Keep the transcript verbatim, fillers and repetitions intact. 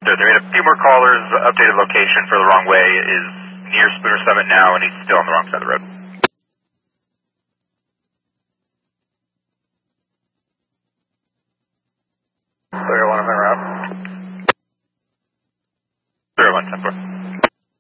So there are a few more callers. Updated location for the wrong way is near Spooner Summit now, and he's still on the wrong side of the road. Clear one, I'm in route. Clear one, ten four.